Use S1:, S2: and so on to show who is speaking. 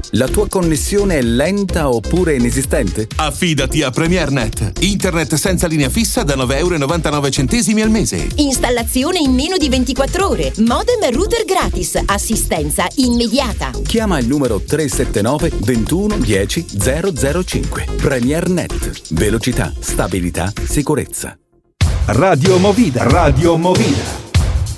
S1: La tua connessione è lenta oppure inesistente?
S2: Affidati a PremierNet. Internet senza linea fissa da €9,99 al mese.
S3: Installazione in meno di 24 ore. Modem e router gratis. Assistenza immediata.
S1: Chiama il numero 379 21 10 005. PremierNet. Velocità, stabilità, sicurezza.
S4: Radio Movida.